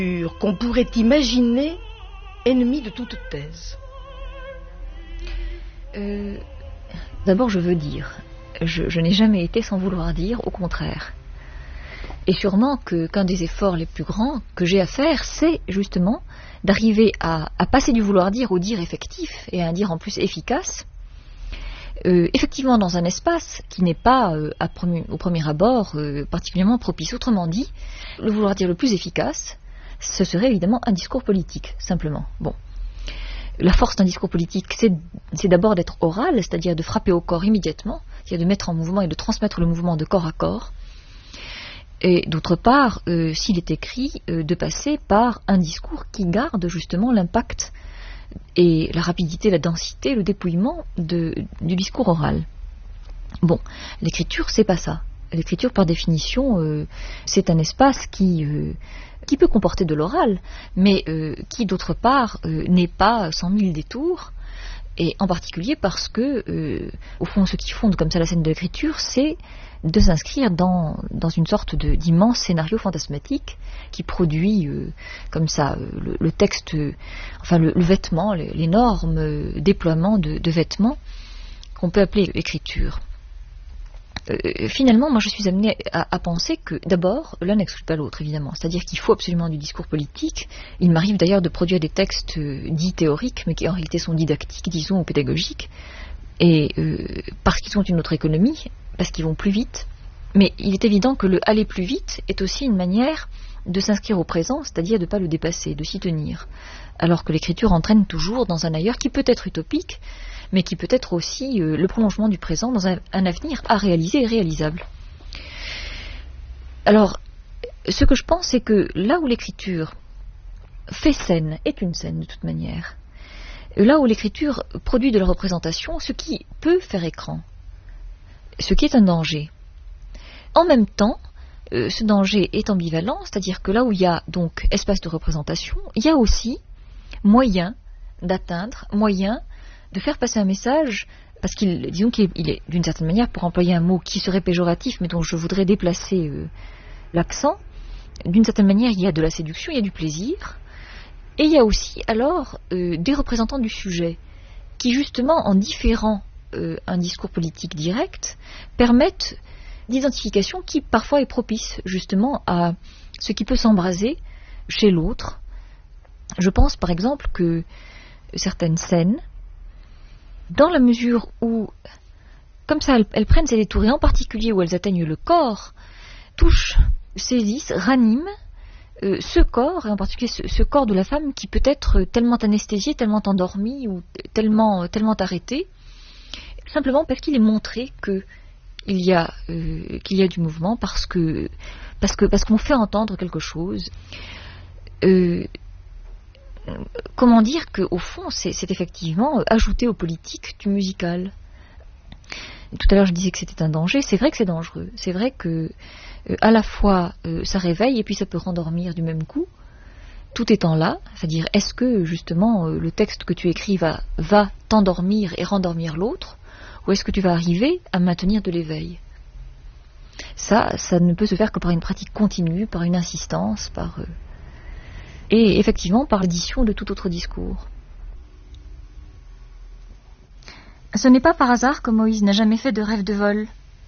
qu'on pourrait imaginer ennemi de toute thèse. D'abord, je veux dire, je n'ai jamais été sans vouloir dire, au contraire. Et sûrement qu'un des efforts les plus grands que j'ai à faire, c'est justement d'arriver à passer du vouloir dire au dire effectif, et à un dire en plus efficace, effectivement dans un espace qui n'est pas, au premier abord, particulièrement propice. Autrement dit, le vouloir dire le plus efficace, ce serait évidemment un discours politique, simplement. Bon. La force d'un discours politique, c'est d'abord d'être oral, c'est-à-dire de frapper au corps immédiatement, c'est-à-dire de mettre en mouvement et de transmettre le mouvement de corps à corps. Et d'autre part, s'il est écrit, de passer par un discours qui garde justement l'impact et la rapidité, la densité, le dépouillement du discours oral. Bon, l'écriture, c'est pas ça. L'écriture, par définition, c'est un espace qui peut comporter de l'oral, mais qui, d'autre part, n'est pas sans mille détours, et en particulier parce que, au fond, ce qui fonde comme ça la scène de l'écriture, c'est de s'inscrire dans une sorte d'immense scénario fantasmatique qui produit comme ça le texte, enfin le vêtement, l'énorme déploiement de vêtements qu'on peut appeler écriture. Finalement, moi je suis amenée à penser que d'abord, l'un n'exclut pas l'autre, évidemment. C'est-à-dire qu'il faut absolument du discours politique. Il m'arrive d'ailleurs de produire des textes dits théoriques, mais qui en réalité sont didactiques, disons, ou pédagogiques, et parce qu'ils ont une autre économie, parce qu'ils vont plus vite. Mais il est évident que le aller plus vite est aussi une manière de s'inscrire au présent, c'est-à-dire de ne pas le dépasser, de s'y tenir. Alors que l'écriture entraîne toujours dans un ailleurs qui peut être utopique, mais qui peut être aussi le prolongement du présent dans un avenir à réaliser et réalisable. Alors, ce que je pense, c'est que là où l'écriture fait scène, est une scène de toute manière, là où l'écriture produit de la représentation, ce qui peut faire écran, ce qui est un danger. En même temps, ce danger est ambivalent, c'est-à-dire que là où il y a donc espace de représentation, il y a aussi moyen d'atteindre, moyen de faire passer un message, parce disons qu'il est d'une certaine manière, pour employer un mot qui serait péjoratif, mais dont je voudrais déplacer l'accent, d'une certaine manière, il y a de la séduction, il y a du plaisir, et il y a aussi alors des représentants du sujet, qui justement, en différant un discours politique direct, permettent d'identification qui parfois est propice justement à ce qui peut s'embraser chez l'autre. Je pense par exemple que certaines scènes, dans la mesure où, comme ça, elles prennent ces détours, et en particulier où elles atteignent le corps, touchent, saisissent, raniment ce corps, et en particulier ce corps de la femme qui peut être tellement anesthésié, tellement endormi, ou tellement arrêté, simplement parce qu'il est montré qu'il y a du mouvement, parce qu'on fait entendre quelque chose. Comment dire qu'au fond, c'est effectivement ajouter aux politiques du musical. Tout à l'heure, je disais que c'était un danger. C'est vrai que c'est dangereux. C'est vrai que à la fois ça réveille et puis ça peut rendormir du même coup. Tout étant là, c'est-à-dire est-ce que justement le texte que tu écris va t'endormir et rendormir l'autre, ou est-ce que tu vas arriver à maintenir de l'éveil? Ça ne peut se faire que par une pratique continue, par une insistance, et effectivement par l'addition de tout autre discours. Ce n'est pas par hasard que Moïse n'a jamais fait de rêve de vol.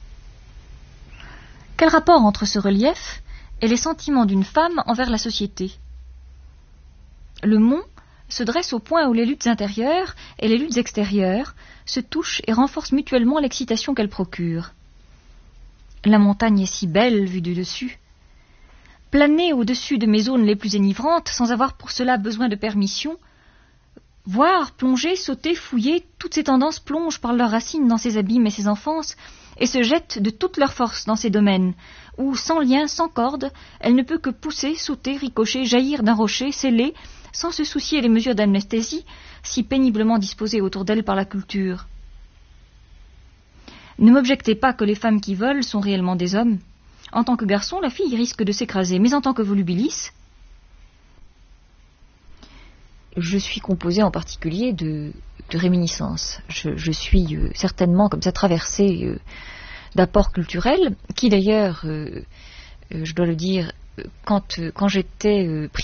Quel rapport entre ce relief et les sentiments d'une femme envers la société? Le mont se dresse au point où les luttes intérieures et les luttes extérieures se touchent et renforcent mutuellement l'excitation qu'elles procurent. La montagne est si belle vue du dessus. Planer au-dessus de mes zones les plus énivrantes, sans avoir pour cela besoin de permission, voir, plonger, sauter, fouiller, toutes ces tendances plongent par leurs racines dans ces abîmes et ces enfances, et se jettent de toute leur force dans ces domaines, où, sans lien, sans corde, elle ne peut que pousser, sauter, ricocher, jaillir d'un rocher, sceller, sans se soucier des mesures d'anesthésie, si péniblement disposées autour d'elle par la culture. Ne m'objectez pas que les femmes qui volent sont réellement des hommes. En tant que garçon, la fille risque de s'écraser, mais en tant que volubilis... Je suis composée en particulier de réminiscences. Je suis certainement comme ça traversée d'apports culturels, qui d'ailleurs, je dois le dire, quand j'étais